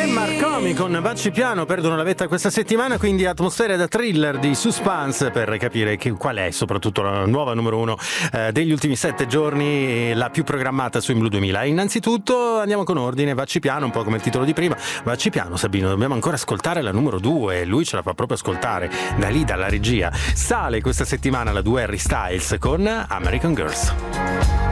e Marcomi con Baci Piano perdono la vetta questa settimana, quindi atmosfera da thriller di suspense per capire qual è soprattutto la nuova numero 1 degli ultimi 7 giorni, la più programmata su In Blu 2000. Innanzitutto andiamo con ordine, Baci Piano, un po' come il titolo di prima. Baci Piano, Sabino, dobbiamo ancora ascoltare la numero 2, lui ce la fa proprio ascoltare da lì, dalla regia. Sale questa settimana la 2 Harry Styles con American Girls.